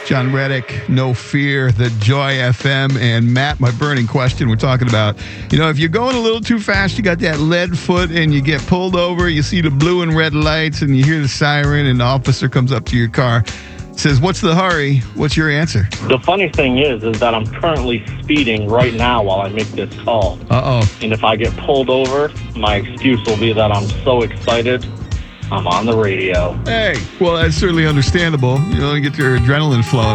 John Reddick, No Fear, the Joy FM, and Matt, my burning question. We're talking about, if you're going a little too fast, you got that lead foot and you get pulled over, you see the blue and red lights and you hear the siren and the officer comes up to your car, says, "What's the hurry?" What's your answer? The funny thing is that I'm currently speeding right now while I make this call. Uh-oh. And if I get pulled over, my excuse will be that I'm so excited I'm on the radio. Hey, well, that's certainly understandable. You get your adrenaline flowing.